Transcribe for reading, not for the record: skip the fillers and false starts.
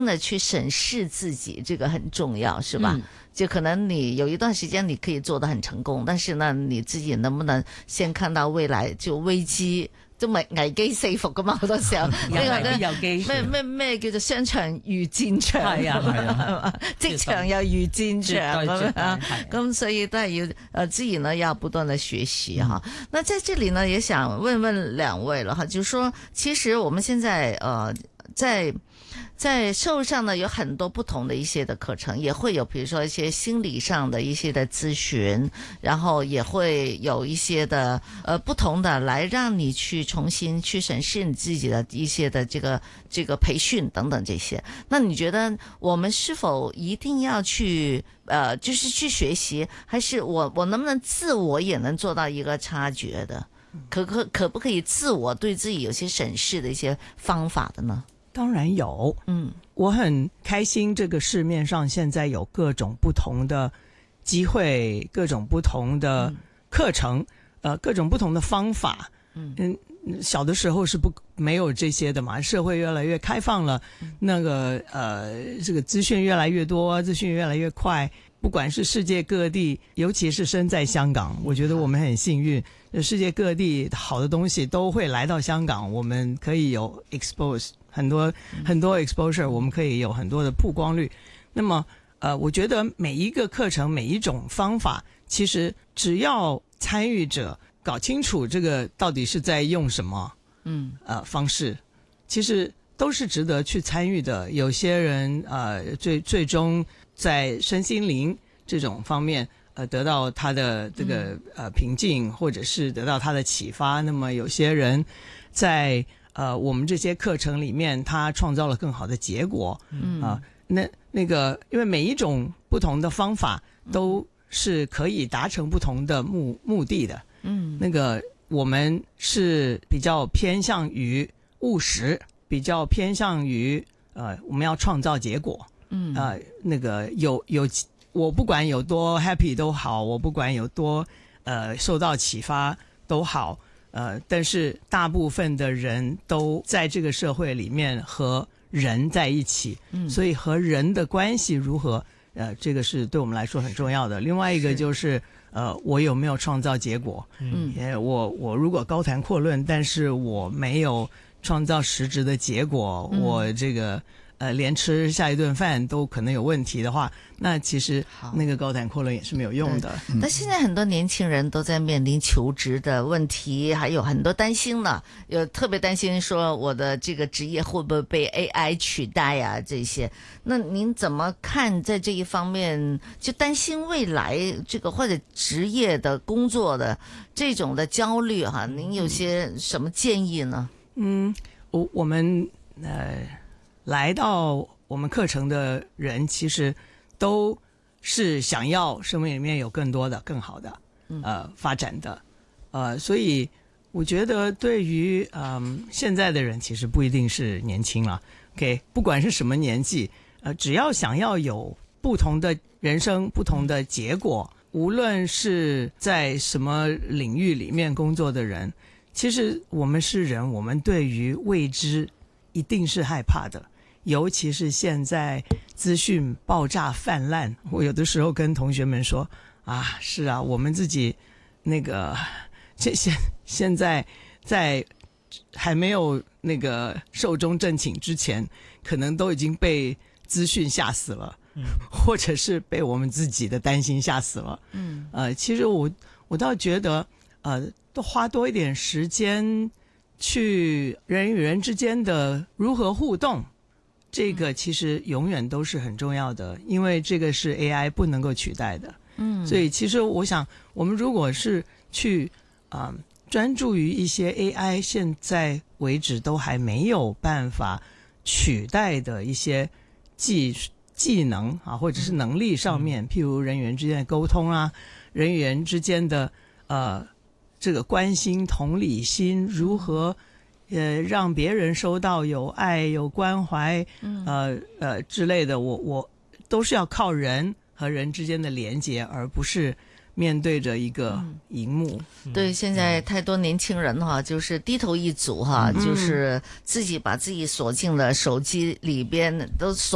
的去审视自己，这个很重要，是吧？就可能你有一段时間你可以做得很成功，但是呢，你自己能不能先看到未來就危機？都咪危機四伏噶嘛，好多時候有機咩叫做商場如戰場，係啊，職場又如戰場咁樣，咁所以都係要自己呢要不斷的學習哈。那在這裡呢，也想問問兩位了哈，就是說，其實我們現在在社會上呢，有很多不同的一些的課程，也會有，比如說一些心理上的一些的諮詢，然後也會有一些的不同的來讓你去重新去審視你自己的一些的這個培訓等等這些。那你覺得我們是否一定要去就是去學習，還是我能不能自我也能做到一個察覺的？可不可以自我對自己有些審視的一些方法的呢？ 當然有，我很開心這個市面上現在有各種不同的機會，各種不同的課程，各種不同的方法。小的時候是沒有這些的嘛，社會越來越開放了，那個這個資訊越來越多，資訊越來越快，不管是世界各地，尤其是身在香港，我覺得我們很幸運，世界各地好的東西都會來到香港，我們可以有 expose很多 exposure， 我們可以有很多的曝光率。那麼我覺得每一個課程，每一種方法，其實只要參與者搞清楚這個到底是在用什麼方式，其實都是值得去參與的。有些人最終在身心靈這種方面得到他的這個平靜，或者是得到他的啟發。那麼有些人在我們這些課程裡面，他創造了更好的結果。那個，因為每一種不同的方法都是可以達成不同的目的的。那個我們是比較偏向於務實，比較偏向於我們要創造結果。那個我不管有多 happy 都好，我不管有多受到啟發都好。但是大部分的人都在這個社會裡面和人在一起，所以和人的關係如何，這個是對我們來說很重要的。另外一個就是我有沒有創造結果？我如果高談闊論，但是我沒有創造實質的結果，我這個連吃下一頓飯都可能有問題的話，那其實那個高談闊論也是沒有用的。 但現在很多年輕人都在面臨求職的問題，還有很多擔心呢，有特別擔心說我的這個職業會不會被 AI 取代啊，這些。那您怎麼看在這一方面，就擔心未來這個或者職業的工作的這種的焦慮哈，您有些什麼建議呢？ 我們來到我們課程的人，其實都是想要生命裡面有更多的、更好的發展的。所以我覺得對於現在的人，其實不一定是年輕了。OK， 不管是什麼年紀，只要想要有不同的人生、不同的結果，無論是在什麼領域裡面工作的人，其實我們是人，我們對於未知一定是害怕的。尤其是現在資訊爆炸泛濫，我有的時候跟同學們說啊，是啊，我們自己那個現在在還沒有那個壽終正寢之前，可能都已經被資訊嚇死了，或者是被我們自己的擔心嚇死了。其實我倒覺得都花多一點時間去人與人之間的如何互動，這個其實永遠都是很重要的，因為這個是 AI 不能夠取代的。所以其實我想，我們如果是去專注於一些 AI 現在為止都還沒有辦法取代的一些技能啊，或者是能力上面，譬如人與人之間的溝通啊，人與人之間的這個關心、同理心，如何讓別人收到有愛、有關懷，之類的，我都是要靠人和人之間的連結，而不是面對着一個熒幕。 對，現在太多年輕人哈，就是低頭一族哈，就是自己把自己鎖進了手機裏邊都鎖。